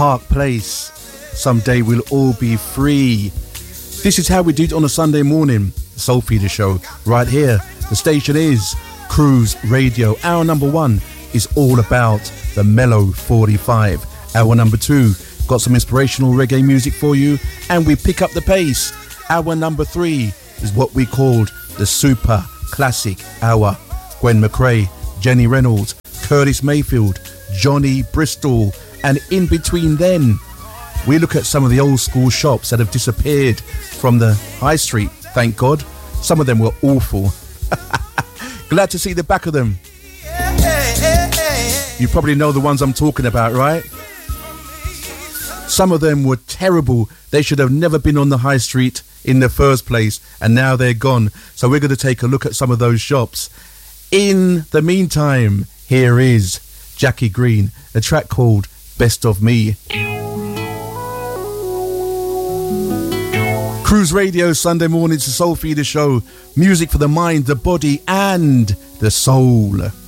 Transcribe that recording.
Park Place. Someday we'll all be free. This is how we do it on a Sunday morning. Soul Feeder show right here. The station is Cruise Radio. Hour number 1 is all about the Mellow 45. Hour number 2 got some inspirational reggae music for you, and we pick up the pace. Hour number 3 is what we called the Super Classic Hour. Gwen McRae, Jenny Reynolds, Curtis Mayfield, Johnny Bristol, and in between then, we look at some of the old school shops that have disappeared from the high street, thank God. Some of them were awful. Glad to see the back of them. You probably know the ones I'm talking about, right? Some of them were terrible. They should have never been on the high street in the first place, and now they're gone. So we're going to take a look at some of those shops. In the meantime, here is Jackie Green, a track called Best of Me. Cruise Radio, Sunday morning, it's a Soul Feeder show. Music for the mind, the body, and the soul.